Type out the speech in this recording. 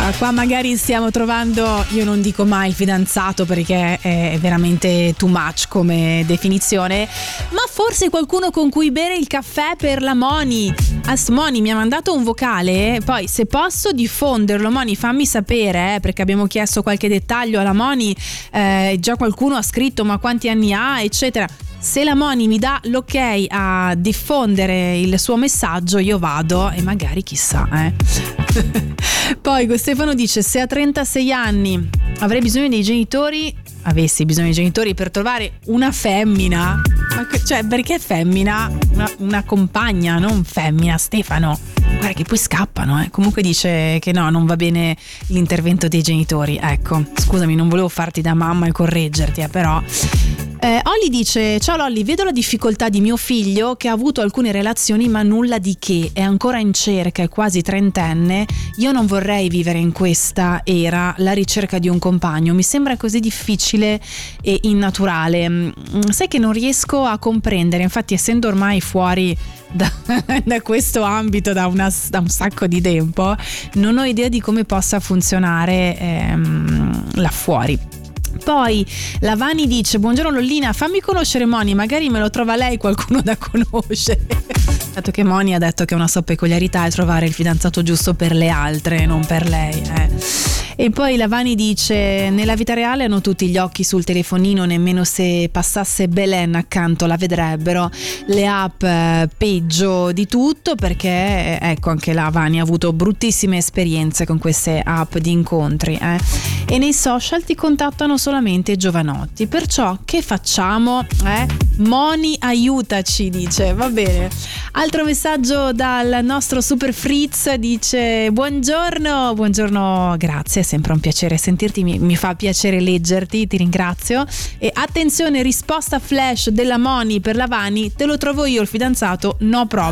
qua magari stiamo trovando, io non dico mai il fidanzato perché è veramente too much come definizione, ma forse qualcuno con cui bere il caffè per la Moni. Moni mi ha mandato un vocale, poi se posso diffonderlo, Moni fammi sapere, perché abbiamo chiesto qualche dettaglio alla Moni, già qualcuno ha scritto ma quanti anni ha eccetera. Se la Moni mi dà l'ok a diffondere il suo messaggio, io vado e magari chissà. Poi Stefano dice: se a 36 anni avessi bisogno dei genitori per trovare una femmina, cioè perché femmina? Una compagna, non femmina, Stefano. Guarda che poi scappano, Comunque dice che no, non va bene l'intervento dei genitori. Ecco, scusami, non volevo farti da mamma e correggerti, però. Olli dice: ciao Lolli, vedo la difficoltà di mio figlio che ha avuto alcune relazioni ma nulla di che, è ancora in cerca, è quasi trentenne. Io non vorrei vivere in questa era la ricerca di un compagno, mi sembra così difficile e innaturale. Sai che non riesco a comprendere, infatti essendo ormai fuori da questo ambito da un sacco di tempo, non ho idea di come possa funzionare là fuori. Poi la Vani dice: buongiorno Lollina, fammi conoscere Moni, magari me lo trova lei qualcuno da conoscere. Dato che Moni ha detto che una sua peculiarità è trovare il fidanzato giusto per le altre, non per lei. E poi la Vani dice: nella vita reale hanno tutti gli occhi sul telefonino, nemmeno se passasse Belen accanto la vedrebbero. Le app peggio di tutto, perché ecco, anche la Vani ha avuto bruttissime esperienze con queste app di incontri, e nei social ti contattano solamente giovanotti, perciò che facciamo? Moni aiutaci, dice. Va bene. Altro messaggio dal nostro Super Fritz, dice: buongiorno, grazie, è sempre un piacere sentirti, mi fa piacere leggerti, ti ringrazio. E attenzione, risposta flash della Moni per la Vani: te lo trovo io il fidanzato, no problem.